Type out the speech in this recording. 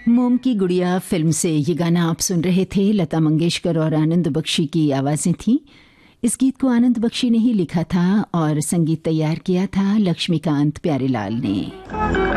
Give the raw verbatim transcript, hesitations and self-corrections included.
मोम की गुड़िया फिल्म से ये गाना आप सुन रहे थे। लता मंगेशकर और आनंद बख्शी की आवाज़ें थीं। इस गीत को आनंद बख्शी ने ही लिखा था और संगीत तैयार किया था लक्ष्मीकांत प्यारेलाल ने।